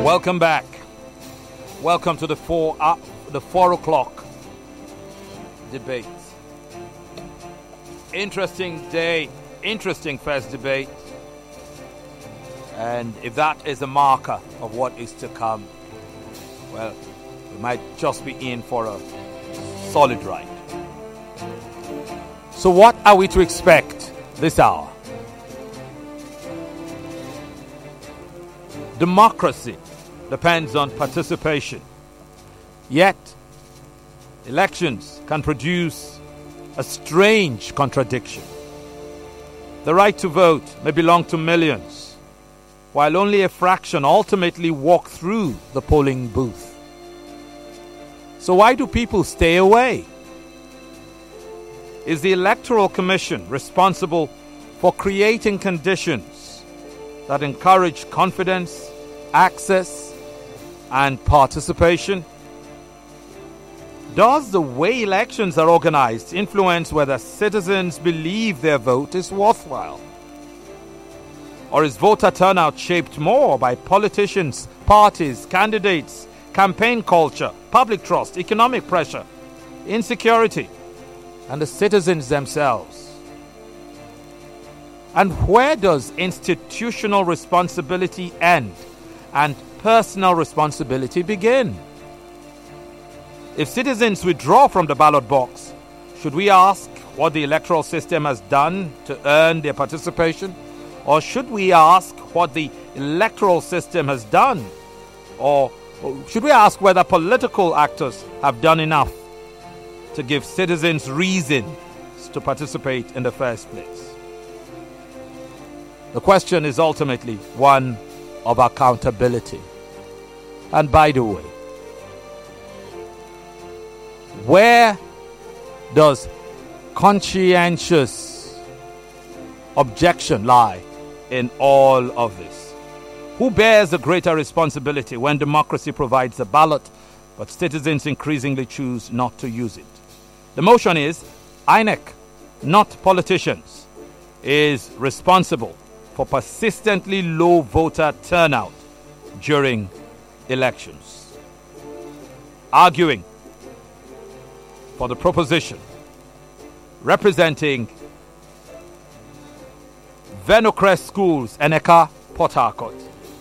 Welcome back. Welcome to the 4 o'clock debate. Interesting day, interesting first debate. And if that is a marker of what is to come, well, we might just be in for a solid ride. So what are we to expect this hour? Democracy depends on participation. Yet, elections can produce a strange contradiction. The right to vote may belong to millions, while only a fraction ultimately walk through the polling booth. So why do people stay away? Is the Electoral Commission responsible for creating conditions that encourage confidence, access, and participation? Does the way elections are organized influence whether citizens believe their vote is worthwhile? Or is voter turnout shaped more by politicians, parties, candidates, campaign culture, public trust, economic pressure, insecurity, and the citizens themselves? And where does institutional responsibility end and personal responsibility begin? If citizens withdraw from the ballot box, should we ask what the electoral system has done to earn their participation? Or should we ask what the electoral system has done? Or should we ask whether political actors have done enough to give citizens reasons to participate in the first place? The question is ultimately one of accountability. And by the way, where does conscientious objection lie in all of this? Who bears the greater responsibility when democracy provides a ballot, but citizens increasingly choose not to use it? The motion is INEC, not politicians, is responsible for persistently low voter turnout during elections. Arguing for the proposition, representing Venocrest Schools, Eneka, Port Harcourt.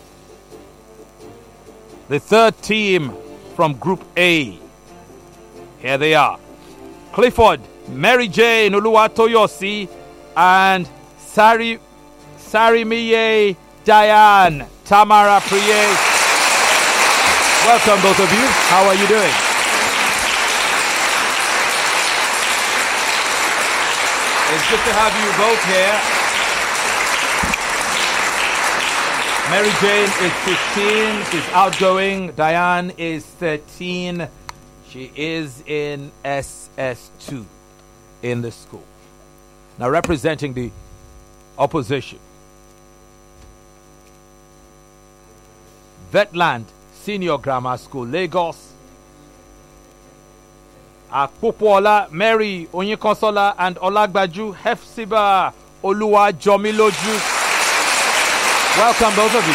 The third team from Group A. Here they are. Clifford, Mary Jane Oluwatoyosi, and Sarimiye Diane Tamara Priye. Welcome, both of you. How are you doing? It's good to have you both here. Mary Jane is 15. She's outgoing. Diane is 13. She is in SS2 in the school. Now, representing the opposition, Vetland Senior Grammar School, Lagos. Akpopola Mary Onyekonsola and Olagbaju Hefsiba Oluwajomiloju. Welcome, both of you.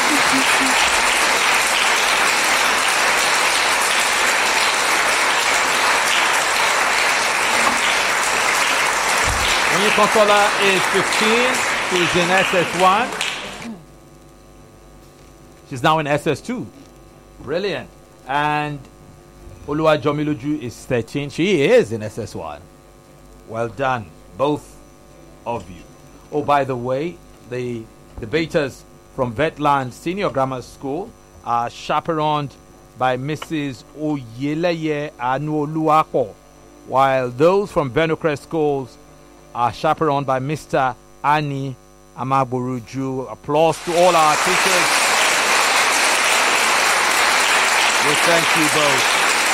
Onyekonsola is 15. She's in SS1. She's now in SS2. Brilliant. And Oluwajomiloju is 13. She is in SS1. Well done, both of you. Oh, by the way, the debaters from Vetland Senior Grammar School are chaperoned by Mrs. Oyeleye Anuoluwapo, while those from Venocrest Schools are chaperoned by Mr. Ani Amagboruju. Applause to all our teachers. We thank you both.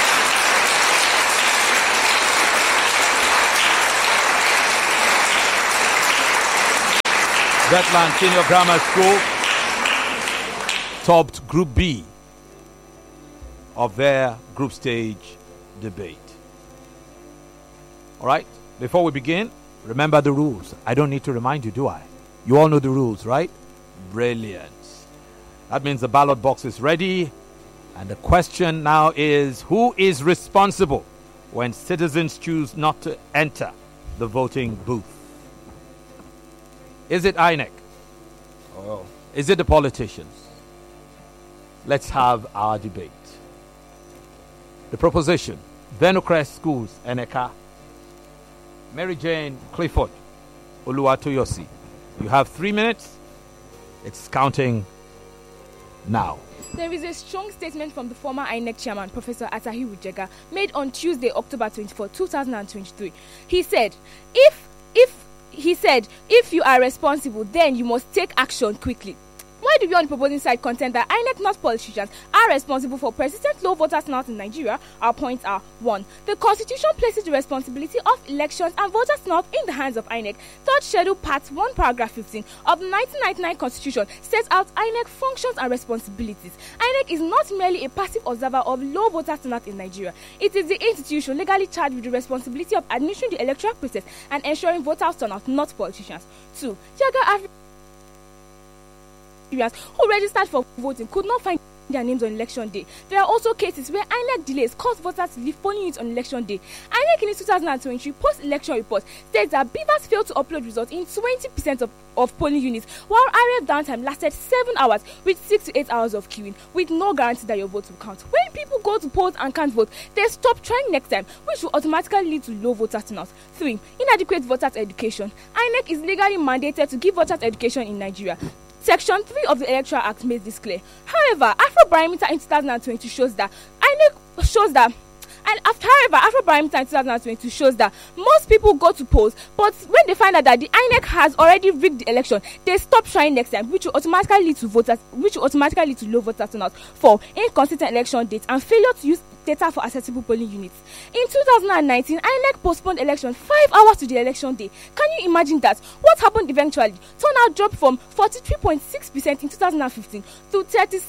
Vetland Senior Grammar School topped Group B of their group stage debate. All right, before we begin, remember the rules. I don't need to remind you, do I? You all know the rules, right? Brilliant. That means the ballot box is ready. And the question now is, who is responsible when citizens choose not to enter the voting booth? Is it INEC? Or is it the politicians? Let's have our debate. The proposition, Venocrest Schools, Eneka, Mary Jane Clifford, Oluwatoyosi. You have 3 minutes. It's counting now. There is a strong statement from the former INEC chairman, Professor Atahiru Jega, made on Tuesday, October 24, 2023. He said, if you are responsible, then you must take action quickly. Why do we on the proposing side contend that INEC, not politicians, are responsible for persistent low voter turnout in Nigeria? Our points are: 1. The Constitution places the responsibility of elections and voter turnout in the hands of INEC. Third Schedule Part 1, Paragraph 15 of the 1999 Constitution sets out INEC functions and responsibilities. INEC is not merely a passive observer of low voter turnout in Nigeria. It is the institution legally charged with the responsibility of administering the electoral process and ensuring voter turnout, not politicians. 2. Who registered for voting could not find their names on election day. There are also cases where INEC delays cause voters to leave polling units on election day. INEC in its 2023 post-election report states that Beavers failed to upload results in 20% of polling units, while IRF downtime lasted 7 hours with 6 to 8 hours of queuing, with no guarantee that your vote will count. When people go to polls and can't vote, they stop trying next time, which will automatically lead to low voter turnout. 3. Inadequate voters education. INEC is legally mandated to give voters education in Nigeria. Section 3 of the Electoral Act makes this clear. However, Afrobarometer in 2020 shows that Afrobarometer in 2022 shows that most people go to polls, but when they find out that the INEC has already rigged the election, they stop trying next time, which will automatically lead to low voter turnout. 4. Inconsistent election dates and failure to use data for accessible polling units. In 2019, INEC postponed election 5 hours to the election day. Can you imagine that? What happened eventually? Turnout dropped from 43.6% in 2015 to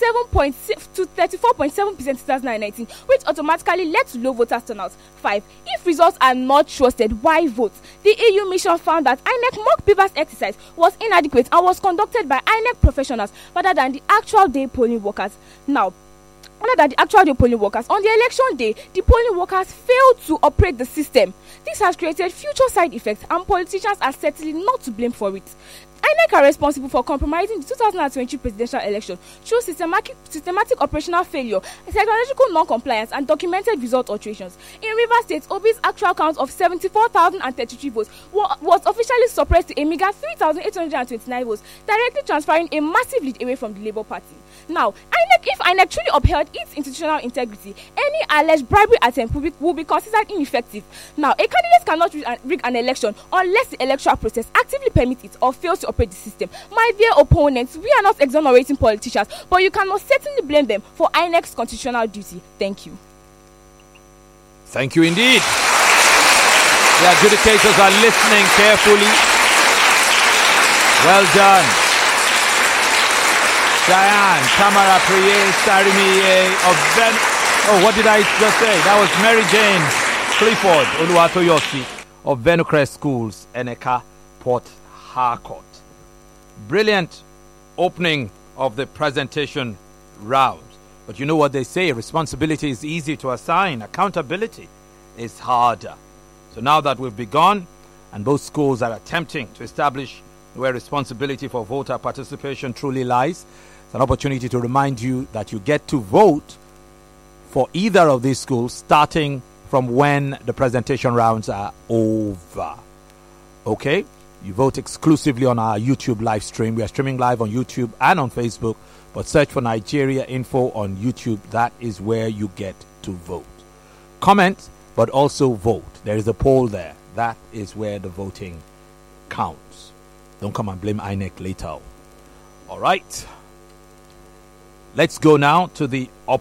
34.7% in 2019, which automatically led to low voter turnout. 5. If results are not trusted, why vote? The EU mission found that INEC mock Beavers exercise was inadequate and was conducted by INEC professionals rather than the actual day polling workers. On the election day, the polling workers failed to operate the system. This has created future side effects, and politicians are certainly not to blame for it. INEC are responsible for compromising the 2020 presidential election through systematic operational failure, technological non-compliance, and documented result alterations. In Rivers State, Obi's actual count of 74,033 votes was officially suppressed to a meager 3,829 votes, directly transferring a massive lead away from the Labour Party. Now, if INEC truly upheld its institutional integrity, any alleged bribery attempt will be considered ineffective. Now, a candidate cannot rig an election unless the electoral process actively permits it or fails to operate the system. My dear opponents, we are not exonerating politicians, but you cannot certainly blame them for INEC's constitutional duty. Thank you. Thank you indeed. The adjudicators are listening carefully. Well done. Diane, Tamara Priye, Sarimiye of what did I just say? That was Mary Jane Clifford Oluwatoyosi of Venocrest Schools, Eneka, Port Harcourt. Brilliant opening of the presentation round. But you know what they say, responsibility is easy to assign, accountability is harder. So now that we've begun, and both schools are attempting to establish where responsibility for voter participation truly lies, it's an opportunity to remind you that you get to vote for either of these schools starting from when the presentation rounds are over. Okay? You vote exclusively on our YouTube live stream. We are streaming live on YouTube and on Facebook, but search for Nigeria Info on YouTube. That is where you get to vote. Comment, but also vote. There is a poll there. That is where the voting counts. Don't come and blame INEC later. All right. Let's go now to the